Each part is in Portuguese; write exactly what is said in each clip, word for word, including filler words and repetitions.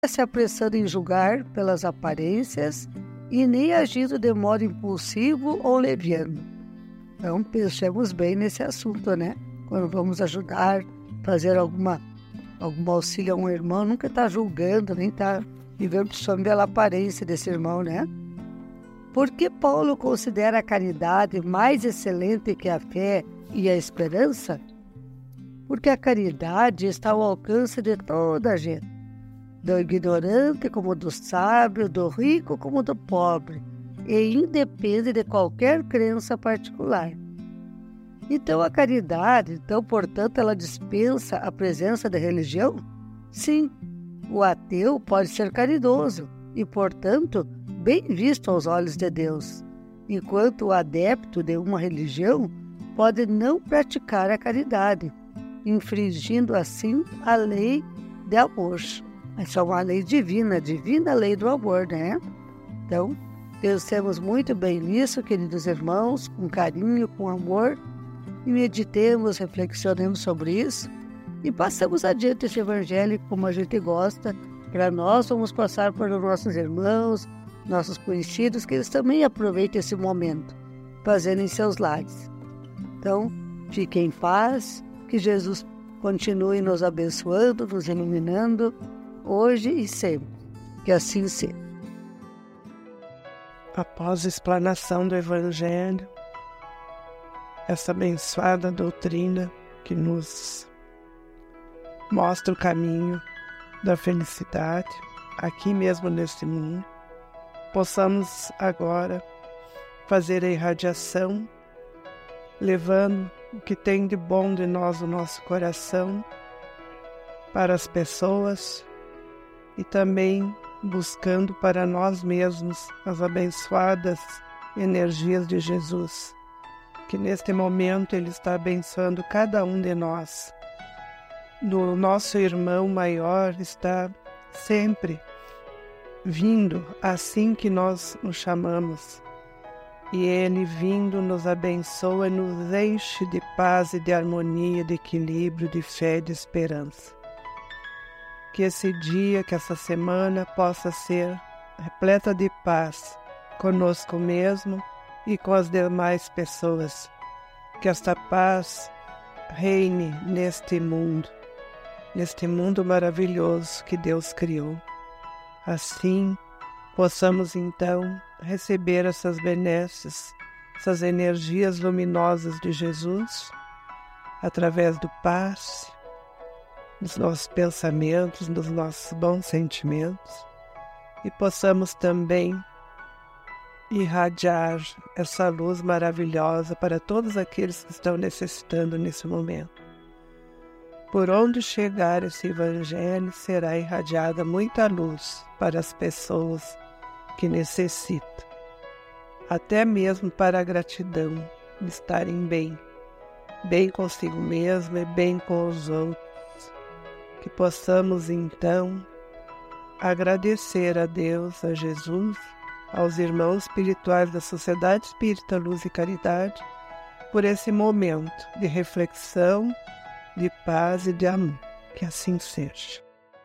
se apressando em julgar pelas aparências e nem agindo de modo impulsivo ou leviano. Então, pensemos bem nesse assunto, né? Quando vamos ajudar, fazer alguma, algum auxílio a um irmão, nunca está julgando, nem está vivendo só pela aparência desse irmão, né? Por que Paulo considera a caridade mais excelente que a fé e a esperança? Porque a caridade está ao alcance de toda a gente, do ignorante como do sábio, do rico como do pobre, e independe de qualquer crença particular. Então a caridade, então, portanto, ela dispensa a presença da religião? Sim, o ateu pode ser caridoso e, portanto, bem visto aos olhos de Deus, enquanto o adepto de uma religião pode não praticar a caridade, infringindo assim a lei de amor. Essa é uma lei divina, a divina lei do amor, né? Então, pensemos muito bem nisso, queridos irmãos, com carinho, com amor, e meditemos, reflexionemos sobre isso e passamos adiante esse evangelho como a gente gosta. Para nós, vamos passar para os nossos irmãos, nossos conhecidos, que eles também aproveitem esse momento, fazendo em seus lares. Então, fiquem em paz, que Jesus continue nos abençoando, nos iluminando, hoje e sempre. Que assim seja. Após a explanação do Evangelho, essa abençoada doutrina que nos mostra o caminho da felicidade, aqui mesmo neste mundo, possamos agora fazer a irradiação, levando o que tem de bom de nós o nosso coração para as pessoas e também buscando para nós mesmos as abençoadas energias de Jesus, que neste momento Ele está abençoando cada um de nós. O nosso irmão maior está sempre vindo assim que nós o chamamos, e Ele vindo nos abençoa e nos enche de paz e de harmonia, de equilíbrio, de fé e de esperança. Que esse dia, que essa semana possa ser repleta de paz conosco mesmo e com as demais pessoas. Que esta paz reine neste mundo, neste mundo maravilhoso que Deus criou. Assim, possamos então receber essas benesses, essas energias luminosas de Jesus, através do passe, dos nossos pensamentos, dos nossos bons sentimentos, e possamos também irradiar essa luz maravilhosa para todos aqueles que estão necessitando nesse momento. Por onde chegar esse Evangelho, será irradiada muita luz para as pessoas que necessitam, até mesmo para a gratidão de estarem bem, bem consigo mesmo e bem com os outros. Que possamos então agradecer a Deus, a Jesus, aos irmãos espirituais da Sociedade Espírita Luz e Caridade, por esse momento de reflexão, de paz e de amor. Que assim seja.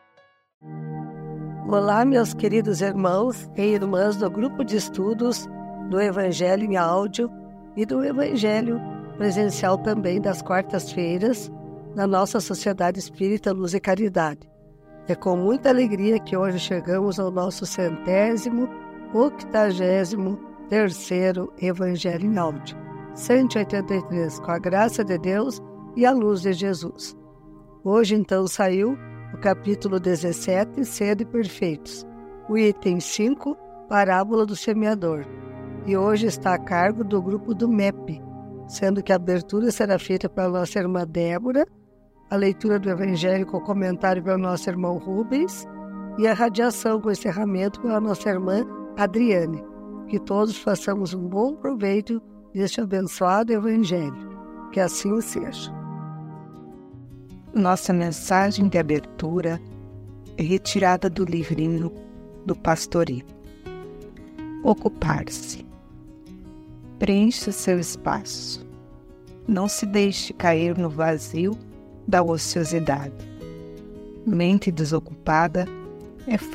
Olá, meus queridos irmãos e irmãs do grupo de estudos do Evangelho em áudio e do Evangelho presencial também das quartas-feiras na nossa Sociedade Espírita Luz e Caridade. É com muita alegria que hoje chegamos ao nosso centésimo, octagésimo terceiro Evangelho em áudio, cento e oitenta e três, com a graça de Deus e a luz de Jesus. Hoje, então, saiu o capítulo dezessete, Sede Perfeitos, o item cinco, Parábola do Semeador, e hoje está a cargo do grupo do M E P, sendo que a abertura será feita pela nossa irmã Débora, a leitura do Evangelho com comentário pelo nosso irmão Rubens e a radiação com encerramento pela nossa irmã Adriane. Que todos façamos um bom proveito deste abençoado Evangelho. Que assim seja. Nossa mensagem de abertura é retirada do livrinho do Pastoril. Ocupar-se. Preencha seu espaço. Não se deixe cair no vazio da ociosidade. Mente desocupada é